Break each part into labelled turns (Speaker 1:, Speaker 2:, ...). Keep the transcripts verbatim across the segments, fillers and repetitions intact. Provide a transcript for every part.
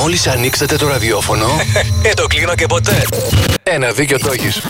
Speaker 1: Μόλις ανοίξετε το ραδιόφωνο,
Speaker 2: Ε, το κλείνω και ποτέ.
Speaker 1: ένα δίκιο το έχεις.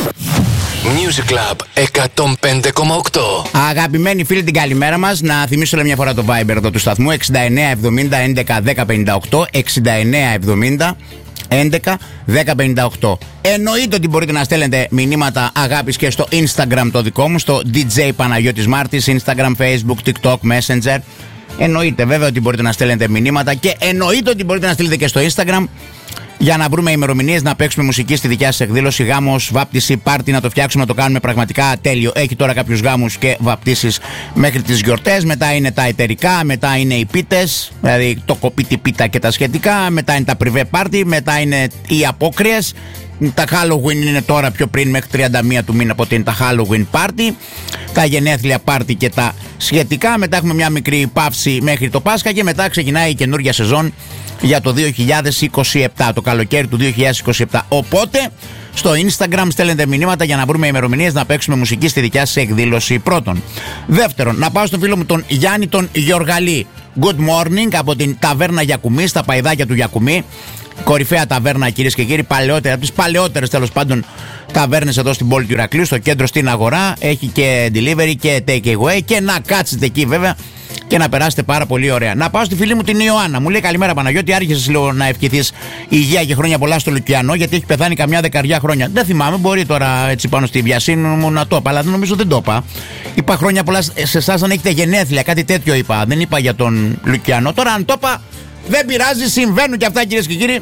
Speaker 1: Music Club εκατόν πέντε κόμμα οκτώ.
Speaker 3: Αγαπημένοι φίλοι, την καλημέρα μας. Να θυμίσω άλλη μια φορά το Viber εδώ του σταθμού εξήντα εννέα εβδομήντα έντεκα δέκα πενήντα οκτώ. εξήντα εννέα εβδομήντα έντεκα δέκα πενήντα οκτώ. Εννοείται ότι μπορείτε να στέλνετε μηνύματα αγάπης και στο Instagram το δικό μου, στο ντι τζέι Παναγιώτης Μάρτης, Instagram, Facebook, TikTok, Messenger. Εννοείται βέβαια ότι μπορείτε να στέλνετε μηνύματα και εννοείται ότι μπορείτε να στείλετε και στο Instagram για να βρούμε ημερομηνίες να παίξουμε μουσική στη δικιά σας εκδήλωση, γάμος, βάπτιση, πάρτι, να το φτιάξουμε, να το κάνουμε πραγματικά τέλειο. Έχει τώρα κάποιους γάμους και βαπτίσεις μέχρι τις γιορτές, μετά είναι τα εταιρικά, μετά είναι οι πίτες, δηλαδή το κοπίτι πίτα και τα σχετικά, μετά είναι τα πριβέ πάρτι, μετά είναι οι απόκριες. Τα Halloween είναι τώρα πιο πριν, μέχρι τριάντα μία του μήνα, οπότε είναι τα Halloween party, τα γενέθλια party και τα σχετικά. Μετά έχουμε μια μικρή παύση μέχρι το Πάσχα και μετά ξεκινάει η καινούργια σεζόν για το δύο χιλιάδες είκοσι επτά, το καλοκαίρι του δύο χιλιάδες είκοσι επτά. Οπότε στο Instagram στέλνετε μηνύματα για να βρούμε ημερομηνίες να παίξουμε μουσική στη δικιά σας εκδήλωση. Πρώτον. Δεύτερον, να πάω στον φίλο μου τον Γιάννη τον Γιοργαλή. Good morning από την ταβέρνα Γιακουμή, στα παϊδάκια του Γιακουμή. Κορυφαία ταβέρνα, κυρίες και κύριοι, παλαιότερη, από τις παλαιότερες τέλος πάντων ταβέρνες εδώ στην πόλη του Ηρακλείου, στο κέντρο, στην αγορά. Έχει και delivery και take away και να κάτσετε εκεί βέβαια και να περάσετε πάρα πολύ ωραία. Να πάω στη φίλη μου την Ιωάννα. Μου λέει καλημέρα Παναγιώτη, άρχισες λίγο να ευχηθείς υγεία και χρόνια πολλά στο Λουκιανό, γιατί έχει πεθάνει καμιά δεκαριά χρόνια. Δεν θυμάμαι, μπορεί τώρα έτσι πάνω στη βιασύνη μου να το είπα, αλλά νομίζω δεν το είπα. Είπα χρόνια πολλά σε εσάς αν έχετε γενέθλια, κάτι τέτοιο είπα. Δεν είπα για τον Λουκιανό. Τώρα αν το είπα, δεν πειράζει, συμβαίνουν και αυτά κυρίες και κύριοι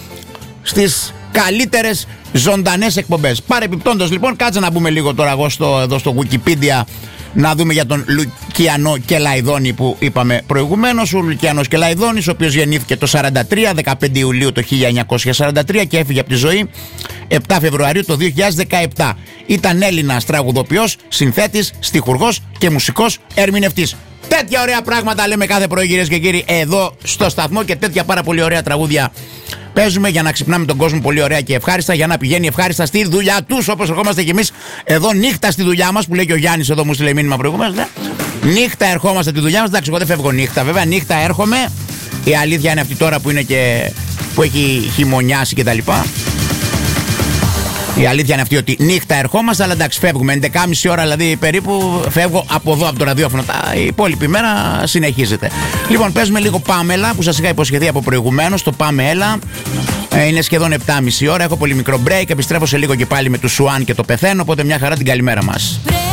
Speaker 3: στις καλύτερες ζωντανές εκπομπές. Παρεπιπτόντως λοιπόν, κάτσε να μπούμε λίγο τώρα εγώ στο, εδώ στο Wikipedia να δούμε για τον Λουκιανό Κελαϊδόνη που είπαμε προηγουμένως. Ο Λουκιανός Κελαϊδόνης, ο οποίος γεννήθηκε το σαράντα τρία, δεκαπέντε Ιουλίου το χίλια εννιακόσια σαράντα τρία και έφυγε από τη ζωή επτά Φεβρουαρίου το δύο χιλιάδες δεκαεπτά. Ήταν Έλληνας τραγουδοποιός, συνθέτης, στιχουργός και μουσικός ερμηνευτής. Τέτοια ωραία πράγματα λέμε κάθε πρωί κυρίες και κύριοι εδώ στο σταθμό και τέτοια πάρα πολύ ωραία τραγούδια παίζουμε για να ξυπνάμε τον κόσμο πολύ ωραία και ευχάριστα, για να πηγαίνει ευχάριστα στη δουλειά τους, όπως ερχόμαστε κι εμείς εδώ νύχτα στη δουλειά μας, που λέει και ο Γιάννης εδώ μου στείλε μήνυμα προηγουμένως. Ναι. Νύχτα ερχόμαστε τη δουλειά μας. Εντάξει, εγώ δεν φεύγω νύχτα βέβαια, νύχτα έρχομαι. Η αλήθεια είναι αυτή τώρα που είναι και που έχει χειμωνιάσει κτλ. Η αλήθεια είναι αυτή ότι νύχτα ερχόμαστε, αλλά εντάξει, φεύγουμε. έντεκα και μισή ώρα δηλαδή περίπου φεύγω από εδώ, από το ραδιόφωνο. Τα η υπόλοιπη μέρα συνεχίζεται. Λοιπόν, παίζουμε λίγο Πάμελα που σας είχα υποσχεθεί από προηγουμένως. Το Πάμελα ε, είναι σχεδόν επτά και μισή ώρα. Έχω πολύ μικρό break. Επιστρέφω σε λίγο και πάλι με του Σουάν και το Πεθαίνω. Οπότε μια χαρά, την καλημέρα μας.